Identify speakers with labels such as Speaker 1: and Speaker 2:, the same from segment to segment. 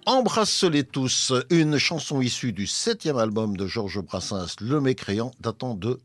Speaker 1: Embrasse-les tous, une chanson issue du 7e album de Georges Brassens, Le Mécréant, datant de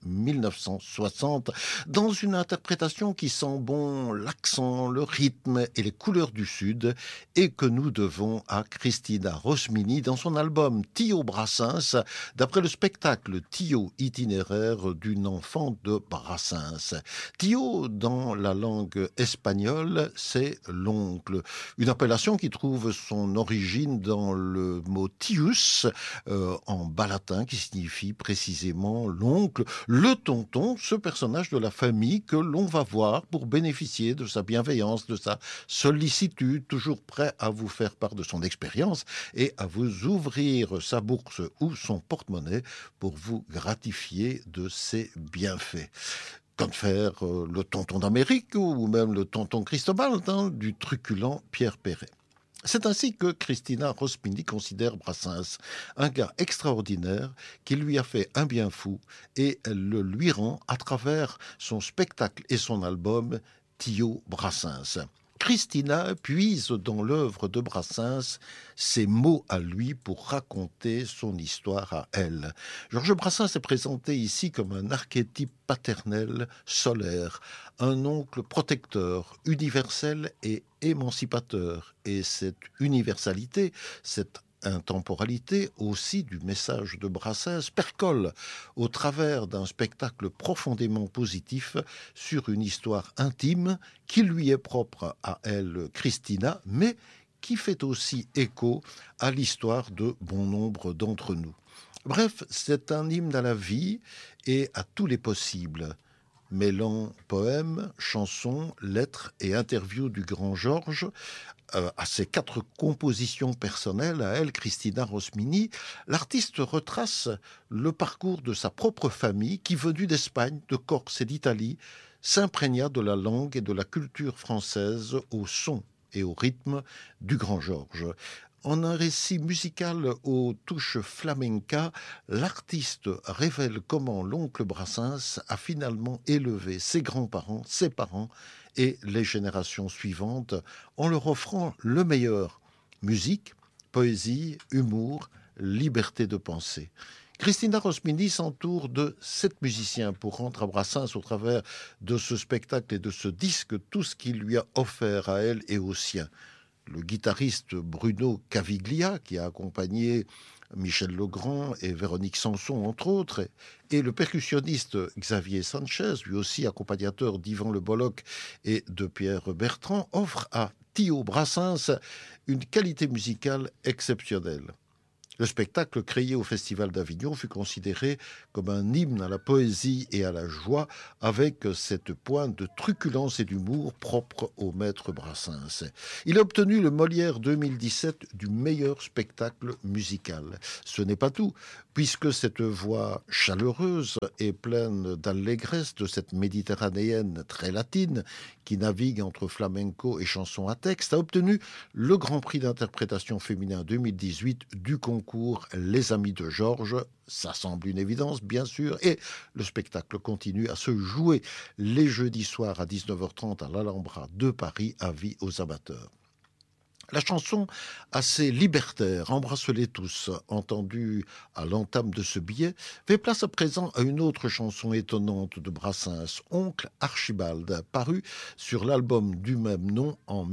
Speaker 1: 1960, dans une interprétation qui sent bon l'accent, le rythme et les couleurs du Sud, et que nous devons à Christina Rosmini dans son album Tio Brassens, d'après le spectacle Tio itinéraire d'une enfant de Brassens. Tio, dans la langue espagnole, c'est l'oncle, une appellation qui trouve son origine dans le mot tius, en bas latin, qui signifie précisément l'oncle, le tonton, ce personnage de la famille que l'on va voir pour bénéficier de sa bienveillance, de sa sollicitude, toujours prêt à vous faire part de son expérience et à vous ouvrir sa bourse ou son porte-monnaie pour vous gratifier de ses bienfaits. Comme faire le tonton d'Amérique ou même le tonton Cristobal du truculent Pierre Perret. C'est ainsi que Christina Rosmini considère Brassens, un gars extraordinaire qui lui a fait un bien fou et elle le lui rend à travers son spectacle et son album Tio Brassens. Christina puise dans l'œuvre de Brassens ses mots à lui pour raconter son histoire à elle. Georges Brassens est présenté ici comme un archétype paternel, solaire, un oncle protecteur, universel et émancipateur. Et cette universalité, cette intemporalité aussi du message de Brassens percole au travers d'un spectacle profondément positif sur une histoire intime qui lui est propre à elle, Christina, mais qui fait aussi écho à l'histoire de bon nombre d'entre nous. Bref, c'est un hymne à la vie et à tous les possibles. Mêlant poèmes, chansons, lettres et interviews du grand Georges, à ses 4 compositions personnelles, à elle, Christina Rosmini, l'artiste retrace le parcours de sa propre famille qui, venue d'Espagne, de Corse et d'Italie, s'imprégna de la langue et de la culture française au son et au rythme du grand Georges. En un récit musical aux touches flamenca, l'artiste révèle comment l'oncle Brassens a finalement élevé ses grands-parents, ses parents et les générations suivantes en leur offrant le meilleur: musique, poésie, humour, liberté de penser. Christina Rosmini s'entoure de 7 musiciens pour rendre à Brassens, au travers de ce spectacle et de ce disque, tout ce qu'il lui a offert à elle et aux siens. Le guitariste Bruno Caviglia, qui a accompagné Michel Legrand et Véronique Sanson, entre autres, et le percussionniste Xavier Sanchez, lui aussi accompagnateur d'Yvan Le Bolloc et de Pierre Bertrand, offrent à Tio Brassens une qualité musicale exceptionnelle. Le spectacle, créé au Festival d'Avignon, fut considéré comme un hymne à la poésie et à la joie, avec cette pointe de truculence et d'humour propre au maître Brassens. Il a obtenu le Molière 2017 du meilleur spectacle musical. Ce n'est pas tout, puisque cette voix chaleureuse et pleine d'allégresse de cette méditerranéenne très latine, qui navigue entre flamenco et chansons à texte, a obtenu le Grand Prix d'interprétation féminin 2018 du concours Les Amis de Georges. Ça semble une évidence, bien sûr, et le spectacle continue à se jouer les jeudis soirs à 19h30 à l'Alhambra de Paris, avis aux amateurs. La chanson assez libertaire, Embrasse-les tous, entendue à l'entame de ce billet, fait place à présent à une autre chanson étonnante de Brassens, Oncle Archibald, paru sur l'album du même nom en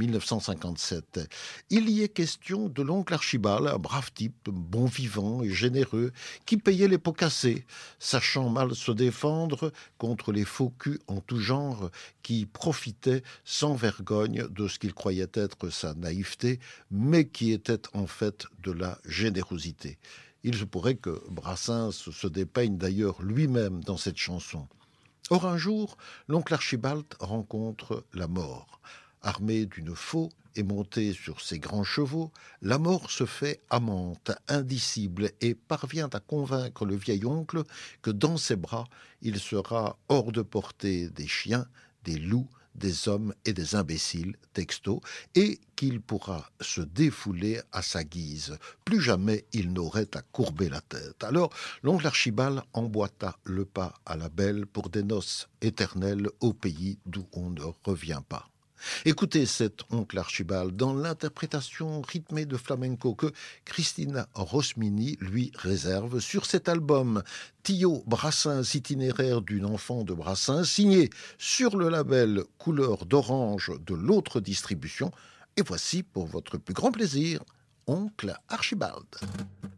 Speaker 1: 1957. Il y est question de l'oncle Archibald, un brave type, bon vivant et généreux, qui payait les pots cassés, sachant mal se défendre contre les faux culs en tout genre, qui profitaient sans vergogne de ce qu'il croyait être sa naïveté, mais qui était en fait de la générosité. Il se pourrait que Brassens se dépeigne d'ailleurs lui-même dans cette chanson. Or un jour, l'oncle Archibald rencontre la mort. Armé d'une faux et monté sur ses grands chevaux, la mort se fait amante, indicible, et parvient à convaincre le vieil oncle que dans ses bras, il sera hors de portée des chiens, des loups, des hommes et des imbéciles, texto, et qu'il pourra se défouler à sa guise. Plus jamais il n'aurait à courber la tête. Alors, l'oncle Archibald emboîta le pas à la belle pour des noces éternelles au pays d'où on ne revient pas. Écoutez cet oncle Archibald dans l'interprétation rythmée de flamenco que Christina Rosmini lui réserve sur cet album Tio Brassens, itinéraire d'une enfant de Brassens, signé sur le label Couleur d'Orange de l'autre distribution. Et voici pour votre plus grand plaisir, oncle Archibald.